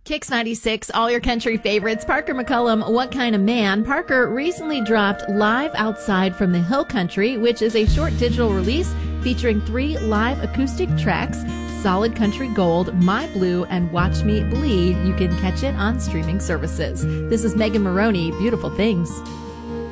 Kicks 96, all your country favorites. Parker McCullum, What Kind of Man? Parker recently dropped Live Outside from the Hill Country, which is a short digital release featuring 3 live acoustic tracks, Solid Country Gold, My Blue, and Watch Me Bleed. You can catch it on streaming services. This is Megan Maroney, Beautiful Things.